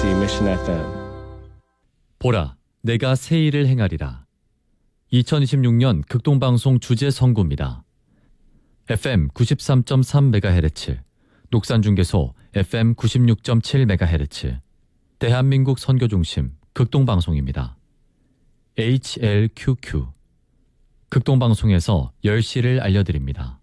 KBC Mission FM. 보라, 내가 새 일을 행하리라. 2026년 극동방송 주제 선구입니다. FM 93.3MHz, 녹산중계소 FM 96.7MHz, 대한민국 선교중심 극동방송입니다. HLQQ, 극동방송에서 10시를 알려드립니다.